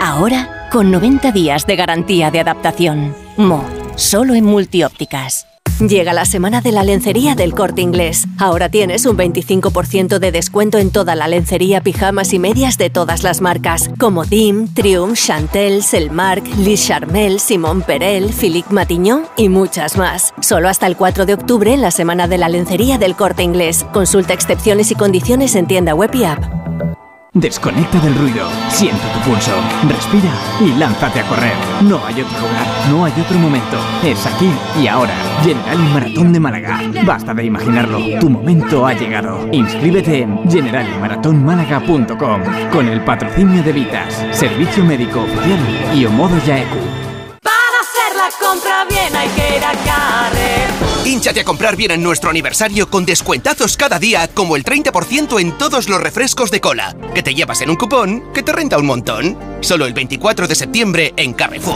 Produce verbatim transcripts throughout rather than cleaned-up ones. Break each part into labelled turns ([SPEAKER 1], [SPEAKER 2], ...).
[SPEAKER 1] Ahora, con noventa días de garantía de adaptación. Mo, solo en Multiópticas. Llega la semana de la lencería del Corte Inglés. Ahora tienes un veinticinco por ciento de descuento en toda la lencería, pijamas y medias de todas las marcas, como D I M, Triumph, Chantel, Selmark, Lis Charmel, Simone Perel, Philippe Matignon y muchas más. Solo hasta el cuatro de octubre en la semana de la lencería del Corte Inglés. Consulta excepciones y condiciones en tienda web y app.
[SPEAKER 2] Desconecta del ruido, siente tu pulso, respira y lánzate a correr. No hay otro lugar, no hay otro momento. Es aquí y ahora. Generali Maratón de Málaga. Basta de imaginarlo, tu momento ha llegado. Inscríbete en generali maratón málaga punto com con el patrocinio de Vitas, Servicio Médico Oficial y Omodo Yaeku.
[SPEAKER 3] Para hacer la compra bien hay que ir a Carrer.
[SPEAKER 4] Hínchate a comprar bien en nuestro aniversario con descuentazos cada día, como el treinta por ciento en todos los refrescos de cola, que te llevas en un cupón que te renta un montón. Solo el veinticuatro de septiembre en Carrefour.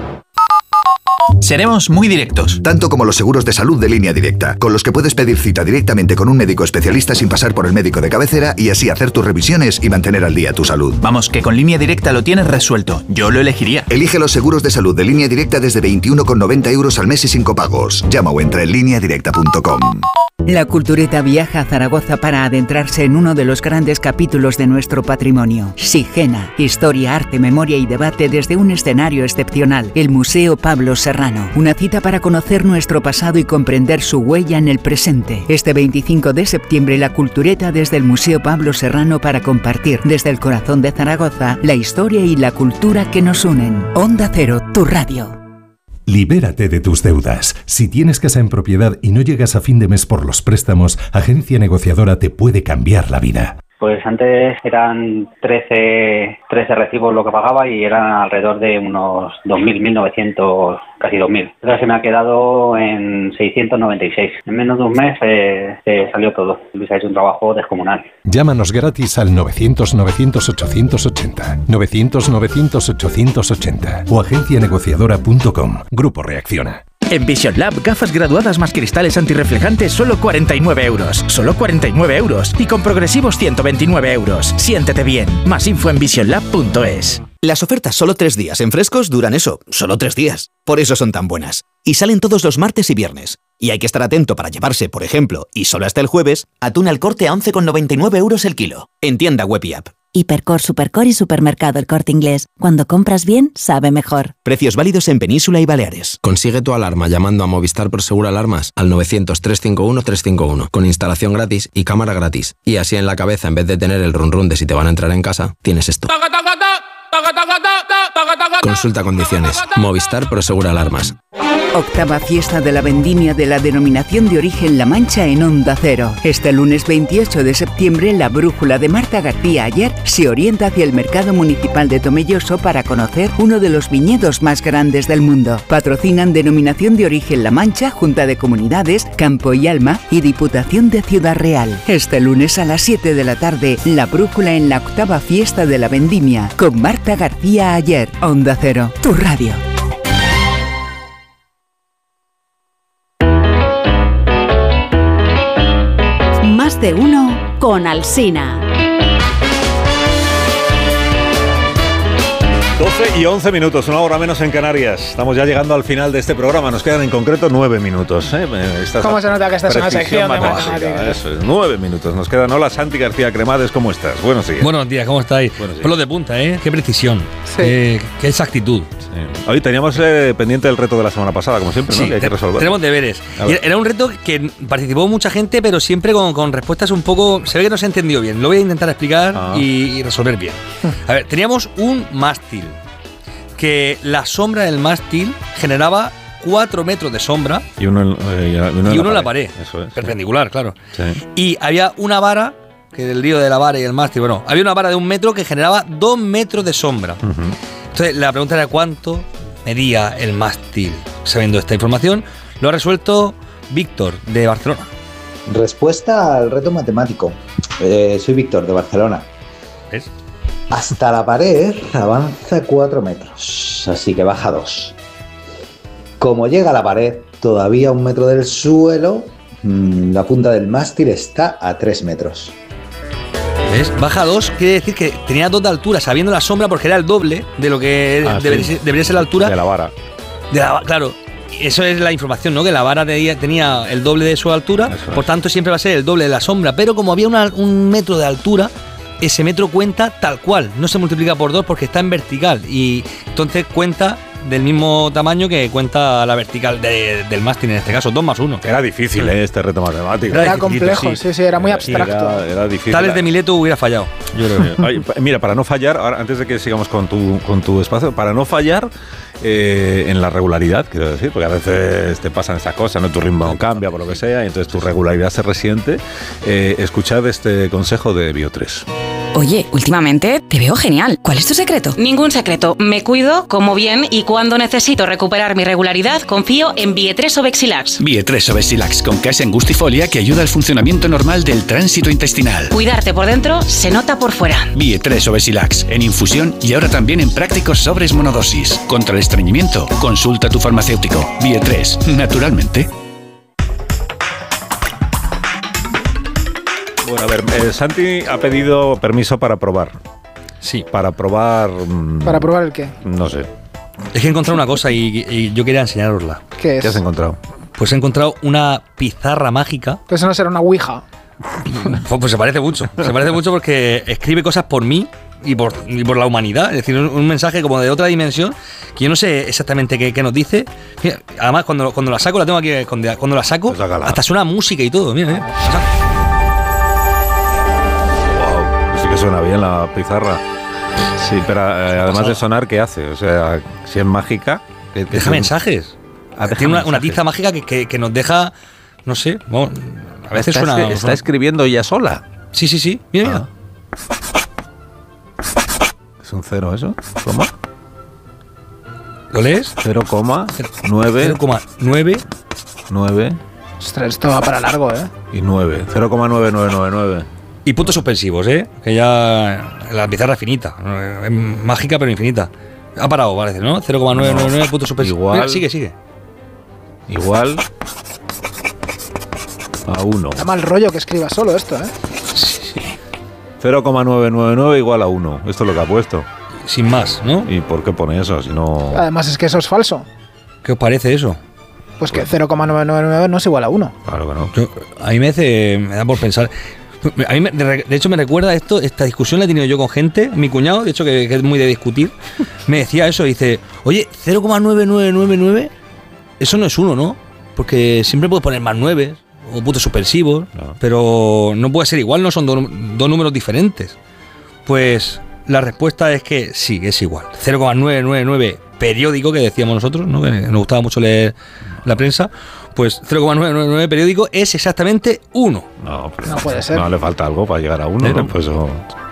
[SPEAKER 5] Seremos muy directos.
[SPEAKER 6] Tanto como los seguros de salud de Línea Directa, con los que puedes pedir cita directamente con un médico especialista sin pasar por el médico de cabecera y así hacer tus revisiones y mantener al día tu salud.
[SPEAKER 5] Vamos, que con Línea Directa lo tienes resuelto. Yo lo elegiría.
[SPEAKER 6] Elige los seguros de salud de Línea Directa desde veintiuno con noventa euros al mes y sin copagos. Llama o entra en línea directa punto com.
[SPEAKER 7] La Cultureta viaja a Zaragoza para adentrarse en uno de los grandes capítulos de nuestro patrimonio. Sigena, historia, arte, memoria y debate desde un escenario excepcional, el Museo Pablo Serrano. Una cita para conocer nuestro pasado y comprender su huella en el presente. Este veinticinco de septiembre, la Cultureta desde el Museo Pablo Serrano para compartir desde el corazón de Zaragoza la historia y la cultura que nos unen. Onda Cero, tu radio.
[SPEAKER 8] Libérate de tus deudas. Si tienes casa en propiedad y no llegas a fin de mes por los préstamos, Agencia Negociadora te puede cambiar la vida.
[SPEAKER 9] Pues antes eran trece, trece recibos lo que pagaba y eran alrededor de unos dos mil, mil novecientos, casi dos mil. Ahora se me ha quedado en seiscientos noventa y seis. En menos de un mes eh, se salió todo. Luis ha hecho un trabajo descomunal.
[SPEAKER 8] Llámanos gratis al novecientos, novecientos, ochocientos ochenta, novecientos, novecientos, ochocientos ochenta o agencia negociadora punto com. Grupo Reacciona.
[SPEAKER 5] En Vision Lab, gafas graduadas más cristales antirreflejantes, solo cuarenta y nueve euros. Solo cuarenta y nueve euros. Y con progresivos ciento veintinueve euros. Siéntete bien. Más info en vision lab punto es.
[SPEAKER 10] Las ofertas solo tres días en Frescos duran eso, solo tres días. Por eso son tan buenas. Y salen todos los martes y viernes. Y hay que estar atento para llevarse, por ejemplo, y solo hasta el jueves, atún al Corte a once con noventa y nueve euros el kilo. En tienda web y app.
[SPEAKER 11] Hipercor, Supercor y Supermercado El Corte Inglés. Cuando compras bien, sabe mejor.
[SPEAKER 10] Precios válidos en Península y Baleares.
[SPEAKER 12] Consigue tu alarma llamando a Movistar Prosegur Alarmas al novecientos, trescientos cincuenta y uno, trescientos cincuenta y uno, con instalación gratis y cámara gratis. Y así en la cabeza, en vez de tener el run run de si te van a entrar en casa, tienes esto. Consulta condiciones. Movistar Prosegur Alarmas.
[SPEAKER 7] Octava fiesta de la vendimia de la denominación de origen La Mancha en Onda Cero. Este lunes veintiocho de septiembre, la brújula de Marta García Ayer se orienta hacia el mercado municipal de Tomelloso para conocer uno de los viñedos más grandes del mundo. Patrocinan Denominación de Origen La Mancha, Junta de Comunidades, Campo y Alma y Diputación de Ciudad Real. Este lunes a las siete de la tarde, la brújula en la octava fiesta de la vendimia con Marta García Ayer. Onda Cero, tu radio.
[SPEAKER 13] Más de uno con Alsina.
[SPEAKER 14] doce y once minutos, una hora menos en Canarias. Estamos ya llegando al final de este programa. Nos quedan en concreto nueve minutos. ¿eh?
[SPEAKER 15] ¿Cómo se nota que esta es una sección de matemáticas?
[SPEAKER 14] Eso es, nueve minutos. Nos quedan. Hola, Santi García Cremades, ¿cómo estás? Buenos días.
[SPEAKER 16] Buenos días, ¿cómo estáis? Pelos de punta, ¿eh? Qué precisión. Sí. Eh, qué exactitud.
[SPEAKER 14] Sí. Hoy teníamos eh, pendiente el reto de la semana pasada, como siempre, ¿no?
[SPEAKER 16] Sí,
[SPEAKER 14] que hay que resolver.
[SPEAKER 16] Tenemos deberes. Era un reto que participó mucha gente, pero siempre con, con respuestas un poco... Se ve que no se ha entendido bien. Lo voy a intentar explicar ah. y, y resolver bien. A ver, teníamos un mástil. Que la sombra del mástil generaba cuatro metros de sombra
[SPEAKER 14] y uno, eh, y uno,
[SPEAKER 16] y uno
[SPEAKER 14] en
[SPEAKER 16] la pared,
[SPEAKER 14] Eso es,
[SPEAKER 16] perpendicular, sí. claro.
[SPEAKER 14] Sí.
[SPEAKER 16] Y había una vara, que del lío de la vara y el mástil, bueno, había una vara de un metro que generaba dos metros de sombra. Uh-huh. Entonces la pregunta era cuánto medía el mástil. Sabiendo esta información, lo ha resuelto Víctor, de Barcelona.
[SPEAKER 17] Respuesta al reto matemático. Eh, soy Víctor, de Barcelona.
[SPEAKER 16] ¿Ves?
[SPEAKER 17] Hasta la pared avanza cuatro metros, así que baja dos. Como llega a la pared, todavía a un metro del suelo, mmm, la punta del mástil está a tres metros.
[SPEAKER 16] ¿Ves? Baja dos quiere decir que tenía dos de altura, sabiendo la sombra, porque era el doble de lo que
[SPEAKER 14] Ah,
[SPEAKER 16] debería,
[SPEAKER 14] sí.
[SPEAKER 16] ser, debería ser la altura.
[SPEAKER 14] De la vara.
[SPEAKER 16] De la, claro, eso es la información, ¿no? Que la vara tenía, tenía el doble de su altura,
[SPEAKER 14] Eso
[SPEAKER 16] por
[SPEAKER 14] es.
[SPEAKER 16] tanto siempre va a ser el doble de la sombra. Pero como había una- un metro de altura, ese metro cuenta tal cual, no se multiplica por dos porque está en vertical. Y entonces cuenta del mismo tamaño que cuenta la vertical de- del mástil en este caso, dos más uno.
[SPEAKER 14] Era difícil, ¿eh? Este reto matemático.
[SPEAKER 15] Era complejo, sí, sí, era muy abstracto.
[SPEAKER 14] Era, era difícil.
[SPEAKER 16] Tales de Mileto hubiera fallado.
[SPEAKER 14] Yo creo que- Ay, pa- mira, para no fallar, ahora, antes de que sigamos con tu, con tu espacio, para no fallar eh, en la regularidad, quiero decir, porque a veces te pasan estas cosas, ¿no? Tu ritmo cambia por lo que sea, y entonces tu regularidad se resiente. Eh, escuchad este consejo de Bio tres.
[SPEAKER 18] Oye, últimamente te veo genial. ¿Cuál es tu secreto?
[SPEAKER 19] Ningún secreto. Me cuido, como bien y cuando necesito recuperar mi regularidad, confío en Vie tres o Bexilax.
[SPEAKER 20] Vie tres o Bexilax con Casen Gustifolia que ayuda al funcionamiento normal del tránsito intestinal.
[SPEAKER 19] Cuidarte por dentro se nota por fuera.
[SPEAKER 20] Vie tres o Bexilax en infusión y ahora también en prácticos sobres monodosis. Contra el estreñimiento, consulta a tu farmacéutico. Vie tres, naturalmente.
[SPEAKER 14] Bueno, a ver, eh, Santi ha pedido permiso para probar.
[SPEAKER 16] Sí.
[SPEAKER 14] Para probar... mm,
[SPEAKER 15] ¿Para probar el qué?
[SPEAKER 14] No sé.
[SPEAKER 16] Es que he encontrado una cosa y, y yo quería enseñarosla.
[SPEAKER 15] ¿Qué es?
[SPEAKER 14] ¿Qué has encontrado?
[SPEAKER 16] Pues he encontrado una pizarra mágica.
[SPEAKER 15] Pues eso no será una ouija.
[SPEAKER 16] Pues, pues se parece mucho. Se parece mucho porque escribe cosas por mí y por, y por la humanidad. Es decir, un, un mensaje como de otra dimensión que yo no sé exactamente qué, qué nos dice. Mira, además, cuando, cuando la saco, la tengo aquí escondida. Cuando la saco, hasta suena música y todo. Mira, mira.
[SPEAKER 14] Sí que suena bien la pizarra. Sí, pero eh, además de sonar, ¿qué hace? O sea, si es mágica... ¿qué- qué
[SPEAKER 16] Deja
[SPEAKER 14] tiene?
[SPEAKER 16] mensajes.
[SPEAKER 14] Ah, deja
[SPEAKER 16] Tiene una, una
[SPEAKER 14] mensajes.
[SPEAKER 16] tiza mágica que, que, que nos deja, no sé, vamos, a veces
[SPEAKER 14] Está
[SPEAKER 16] suena...
[SPEAKER 14] escri- está
[SPEAKER 16] suena-
[SPEAKER 14] escribiendo ella sola.
[SPEAKER 16] Sí, sí, sí. Mira, mira.
[SPEAKER 14] ¿Es un cero eso? ¿Cómo?
[SPEAKER 16] ¿Lo lees?
[SPEAKER 14] cero coma nueve
[SPEAKER 16] cero coma nueve
[SPEAKER 14] nueve
[SPEAKER 15] Ostras, esto va para largo, ¿eh?
[SPEAKER 14] y nueve. cero coma nueve nueve nueve nueve.
[SPEAKER 16] Y puntos suspensivos, ¿eh? Que ya la pizarra es finita. ¿no? Es mágica, pero infinita. Ha parado, parece, ¿no? cero coma nueve nueve nueve puntos suspensivos.
[SPEAKER 14] Igual.
[SPEAKER 16] Mira, sigue, sigue.
[SPEAKER 14] Igual a uno.
[SPEAKER 15] Da mal rollo que escriba solo esto, ¿eh?
[SPEAKER 14] cero coma nueve nueve nueve igual a uno. Esto es lo que ha puesto.
[SPEAKER 16] Sin más, ¿no?
[SPEAKER 14] ¿Y por qué pone eso? Si no...
[SPEAKER 15] Además es que eso es falso.
[SPEAKER 16] ¿Qué os parece eso?
[SPEAKER 15] Pues que cero coma nueve nueve nueve no es igual a uno.
[SPEAKER 14] Claro que no.
[SPEAKER 16] Yo- a mí me, hace, me da por pensar. A mí me- de, de hecho me recuerda esto, esta discusión la he tenido yo con gente, mi cuñado, de hecho que, que es muy de discutir, me decía eso, dice, oye, cero coma nueve nueve nueve nueve, eso no es uno, ¿no? Porque siempre puedes poner más nueve o puntos suspensivos, pero no puede ser igual, no son do- dos números diferentes. Pues la respuesta es que sí, es igual. cero coma nueve nueve nueve periódico, que decíamos nosotros, ¿no? Que nos gustaba mucho leer la prensa, pues cero coma nueve nueve nueve periódico es exactamente uno.
[SPEAKER 14] No, pero
[SPEAKER 15] No puede ser.
[SPEAKER 14] No, le falta algo para llegar a uno,
[SPEAKER 16] Eh,
[SPEAKER 14] ¿no? Pues eso...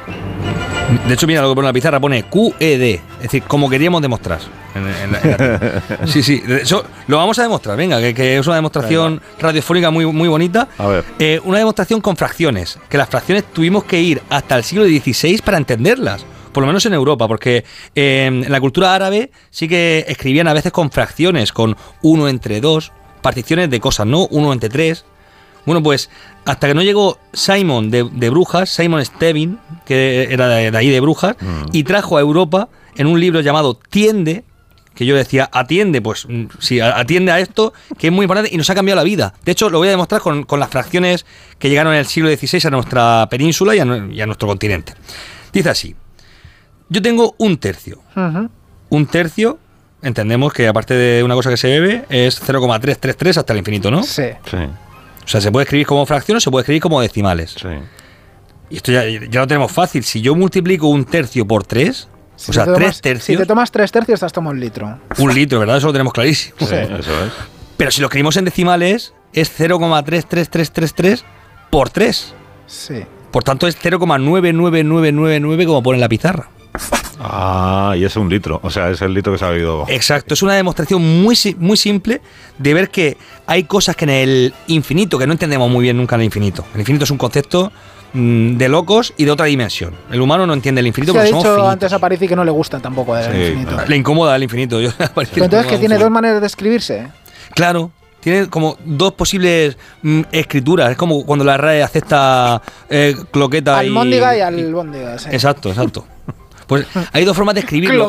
[SPEAKER 16] De hecho, mira lo que pone en la pizarra, pone Q E D, es decir, como queríamos demostrar. En- en la- en la- sí, sí, de hecho, lo vamos a demostrar, venga, que, que es una demostración radiofónica muy, muy bonita.
[SPEAKER 14] A ver.
[SPEAKER 16] Eh, una demostración con fracciones, que las fracciones tuvimos que ir hasta el siglo dieciséis para entenderlas. Por lo menos en Europa, porque eh, en la cultura árabe sí que escribían a veces con fracciones, con uno entre dos, particiones de cosas, ¿no? Uno entre tres. Bueno, pues hasta que no llegó Simon de, de Brujas, Simon Stevin, que era de, de ahí de Brujas,
[SPEAKER 14] Mm.
[SPEAKER 16] y trajo a Europa en un libro llamado Tiende, que yo decía, atiende, pues mm, sí, a- atiende a esto, que es muy importante y nos ha cambiado la vida. De hecho, lo voy a demostrar con, con las fracciones que llegaron en el siglo dieciséis a nuestra península y a, nue- y a nuestro continente. Dice así, yo tengo un tercio.
[SPEAKER 15] Ujú.
[SPEAKER 16] Un tercio, entendemos que aparte de una cosa que se bebe, es cero coma trescientos treinta y tres hasta el infinito, ¿no?
[SPEAKER 15] Sí.
[SPEAKER 14] Sí,
[SPEAKER 16] O sea, se puede escribir como fracción o se puede escribir como decimales.
[SPEAKER 14] sí.
[SPEAKER 16] Y esto ya, ya lo tenemos fácil. Si yo multiplico un tercio por tres,
[SPEAKER 15] Si
[SPEAKER 16] o sea,
[SPEAKER 15] te tomas-
[SPEAKER 16] tres
[SPEAKER 15] Si
[SPEAKER 16] tercios,
[SPEAKER 15] te tomas tres tercios, te has tomado un litro.
[SPEAKER 16] un litro, ¿verdad? Eso lo tenemos clarísimo.
[SPEAKER 14] Sí, eso es.
[SPEAKER 16] Pero si lo escribimos en decimales, es cero coma tres tres tres tres tres por tres.
[SPEAKER 15] Sí.
[SPEAKER 16] Por tanto, es cero coma nueve nueve nueve nueve nueve como pone en la pizarra.
[SPEAKER 14] Ah, y es un litro. O sea, es el litro que se ha bebido.
[SPEAKER 16] Exacto, es una demostración muy, si- muy simple de ver que hay cosas que en el infinito, que no entendemos muy bien nunca en el infinito. El infinito es un concepto mm, de locos y de otra dimensión. El humano no entiende el infinito
[SPEAKER 15] Se ha
[SPEAKER 16] porque somos
[SPEAKER 15] dicho
[SPEAKER 16] finitos.
[SPEAKER 15] antes a París que no le gusta tampoco el
[SPEAKER 14] Sí,
[SPEAKER 15] infinito.
[SPEAKER 14] claro.
[SPEAKER 16] Le incomoda el infinito. Yo,
[SPEAKER 15] Pero entonces que tiene dos maneras de escribirse.
[SPEAKER 16] Claro, tiene como dos posibles mm, escrituras. Es como cuando la R A E acepta eh, cloqueta
[SPEAKER 15] Almóndiga y, y albóndiga. Sí.
[SPEAKER 16] Exacto, exacto. Pues hay dos formas de escribirlo.